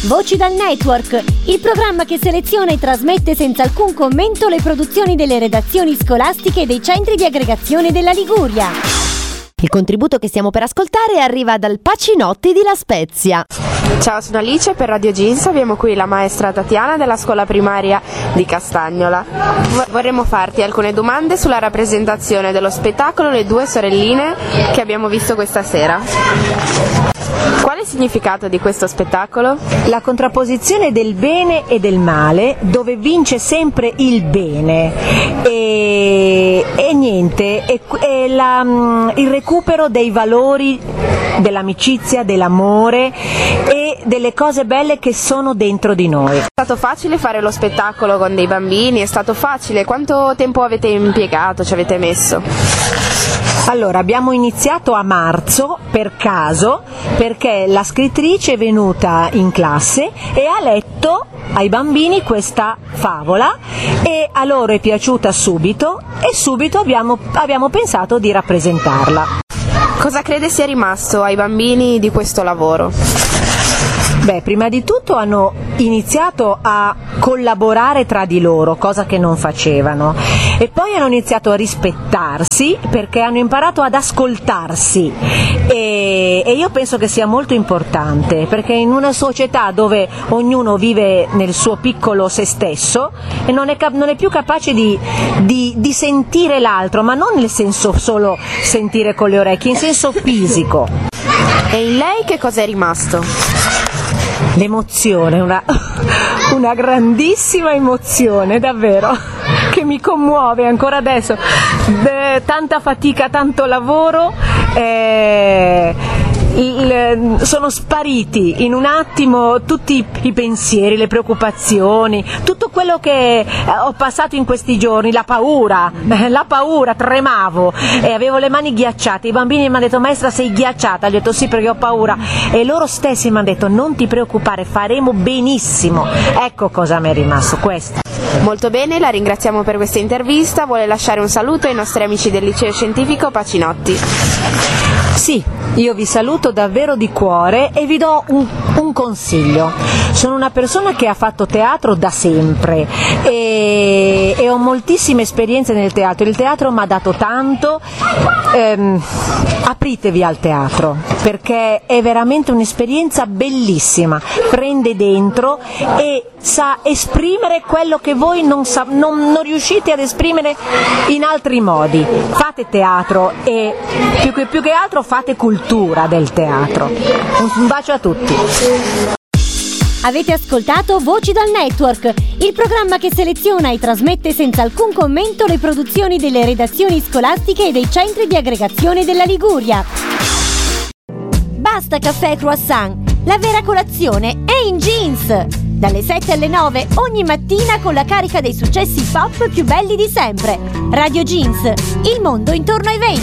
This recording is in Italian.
Voci dal Network, il programma che seleziona e trasmette senza alcun commento le produzioni delle redazioni scolastiche e dei centri di aggregazione della Liguria. Il contributo che stiamo per ascoltare arriva dal Pacinotti di La Spezia. Ciao, sono Alice, per Radio Jeans abbiamo qui la maestra Tatiana della scuola primaria di Castagnola. Vorremmo farti alcune domande sulla rappresentazione dello spettacolo Le due sorelline che abbiamo visto questa sera. Qual è il significato di questo spettacolo? La contrapposizione del bene e del male, dove vince sempre il bene e niente, è il recupero dei valori dell'amicizia, dell'amore e delle cose belle che sono dentro di noi. È stato facile fare lo spettacolo con dei bambini? È stato facile? Quanto tempo avete impiegato, ci avete messo? Allora, abbiamo iniziato a marzo per caso, perché la scrittrice è venuta in classe e ha letto ai bambini questa favola e a loro è piaciuta subito e subito abbiamo pensato di rappresentarla. Cosa crede sia rimasto ai bambini di questo lavoro? Beh, prima di tutto hanno iniziato a collaborare tra di loro, cosa che non facevano, e poi hanno iniziato a rispettarsi perché hanno imparato ad ascoltarsi e io penso che sia molto importante, perché in una società dove ognuno vive nel suo piccolo se stesso e non è più capace di sentire l'altro, ma non nel senso solo sentire con le orecchie, in senso fisico. E in lei che cosa è rimasto? L'emozione, una grandissima emozione, davvero, che mi commuove ancora adesso. Tanta fatica, tanto lavoro, sono spariti in un attimo tutti i pensieri, le preoccupazioni, tutto quello che ho passato in questi giorni, la paura, tremavo e avevo le mani ghiacciate. I bambini mi hanno detto: maestra, sei ghiacciata? Gli ho detto sì, perché ho paura, e loro stessi mi hanno detto: non ti preoccupare, faremo benissimo. Ecco cosa mi è rimasto, questo. Molto bene, la ringraziamo per questa intervista. Vuole lasciare un saluto ai nostri amici del liceo scientifico Pacinotti? Sì, io vi saluto davvero di cuore e vi do un consiglio. Sono una persona che ha fatto teatro da sempre e ho moltissime esperienze nel teatro. Il teatro mi ha dato tanto. Apritevi al teatro, perché è veramente un'esperienza bellissima, prende dentro e sa esprimere quello che voi non riuscite ad esprimere in altri modi. Fate teatro e più che altro fate cultura del teatro. Un bacio a tutti. Avete ascoltato Voci dal Network, il programma che seleziona e trasmette senza alcun commento le produzioni delle redazioni scolastiche e dei centri di aggregazione della Liguria. Basta caffè e croissant, la vera colazione è in Jeans! Dalle 7 alle 9 ogni mattina con la carica dei successi pop più belli di sempre. Radio Jeans, il mondo intorno ai 20.